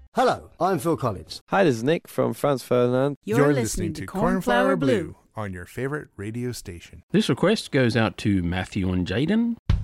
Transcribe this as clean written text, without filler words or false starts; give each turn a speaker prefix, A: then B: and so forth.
A: Hello, I'm Phil Collins.
B: Hi, this is Nick from Franz Ferdinand.
C: You're listening to Cornflower Blue on your favorite radio station.
D: This request goes out to Matthew and Jaden.